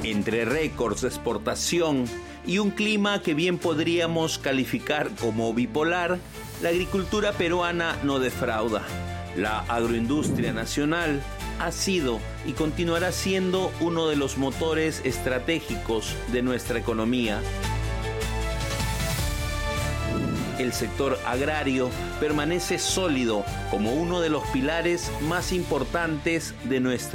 Entre récords de exportación y un clima que bien podríamos calificar como bipolar, la agricultura peruana no defrauda. La agroindustria nacional ha sido y continuará siendo uno de los motores estratégicos de nuestra economía. El sector agrario permanece sólido como uno de los pilares más importantes de nuestra